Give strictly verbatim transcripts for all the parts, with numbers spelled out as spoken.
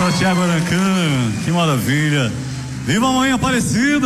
para Tiago Arancan, que maravilha. Viva a Mãe Aparecida!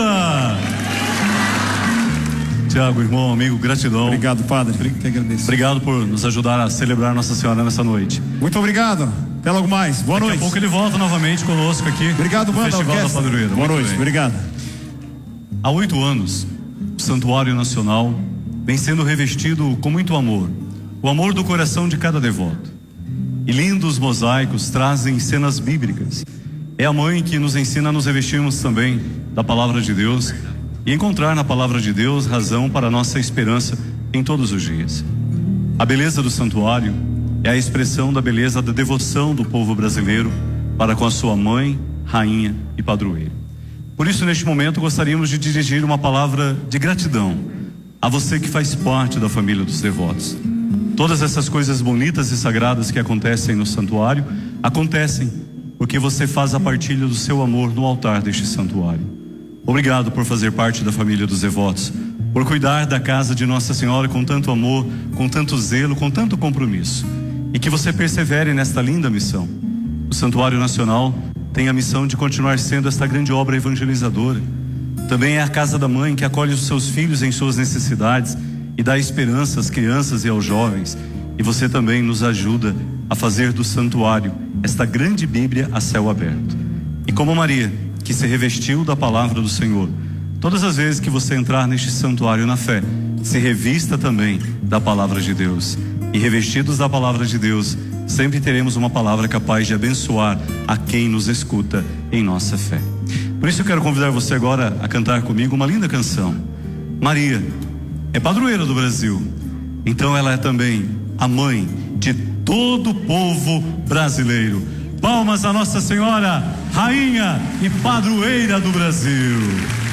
Tiago, irmão, amigo, gratidão. Obrigado, padre. Que agradeço. Obrigado por nos ajudar a celebrar Nossa Senhora nessa noite. Muito obrigado. Até logo mais. Boa Daqui noite. Daqui a pouco ele volta novamente conosco aqui. Obrigado, no Festival da Padroeira. Boa noite, bem. Obrigado. Há oito anos, o Santuário Nacional vem sendo revestido com muito amor. O amor do coração de cada devoto. E lindos mosaicos trazem cenas bíblicas. É a mãe que nos ensina a nos revestirmos também da palavra de Deus e encontrar na palavra de Deus razão para a nossa esperança em todos os dias. A beleza do santuário é a expressão da beleza da devoção do povo brasileiro para com a sua mãe, rainha e padroeira. Por isso, neste momento, gostaríamos de dirigir uma palavra de gratidão a você que faz parte da família dos devotos. Todas essas coisas bonitas e sagradas que acontecem no santuário, acontecem porque você faz a partilha do seu amor no altar deste santuário. Obrigado por fazer parte da família dos devotos, por cuidar da casa de Nossa Senhora com tanto amor, com tanto zelo, com tanto compromisso. E que você persevere nesta linda missão. O Santuário Nacional tem a missão de continuar sendo esta grande obra evangelizadora. Também é a casa da mãe que acolhe os seus filhos em suas necessidades e dá esperança às crianças e aos jovens. E você também nos ajuda a fazer do santuário esta grande Bíblia a céu aberto. E como Maria, que se revestiu da palavra do Senhor, todas as vezes que você entrar neste santuário na fé, se revista também da palavra de Deus. E revestidos da palavra de Deus, sempre teremos uma palavra capaz de abençoar a quem nos escuta em nossa fé. Por isso eu quero convidar você agora a cantar comigo uma linda canção. Maria é padroeira do Brasil, então ela é também a mãe de todo o povo brasileiro. Palmas a Nossa Senhora, rainha e padroeira do Brasil.